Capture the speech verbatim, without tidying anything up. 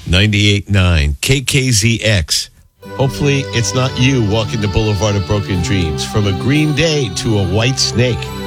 ninety-eight point nine K K Z X. Hopefully, it's not you walking the Boulevard of Broken Dreams from a green day to a white snake.